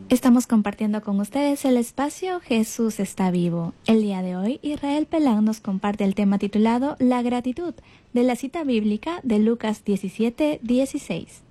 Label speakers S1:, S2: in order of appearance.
S1: Estamos compartiendo con ustedes el espacio Jesús está vivo. El día de hoy, Israel Pelán nos comparte el tema titulado La gratitud, de la cita bíblica de Lucas 17:16.